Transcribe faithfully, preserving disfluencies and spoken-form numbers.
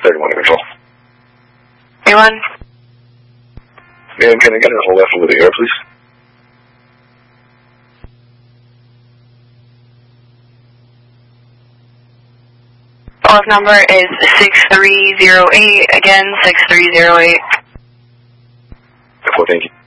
thirty-one to control. Anyone? Ma'am, can I get a hold after with the air, please? Off number is six three zero eight, again, six three zero eight. Well, thank you.